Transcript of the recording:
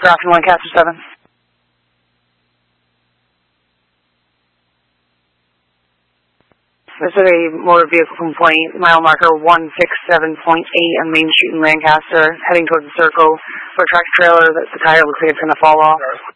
Grafton, Lancaster 7. This is a motor vehicle complaint, mile marker 167.8 on Main Street in Lancaster, heading towards the circle for a tractor trailer that the tire looks like it's going to fall off.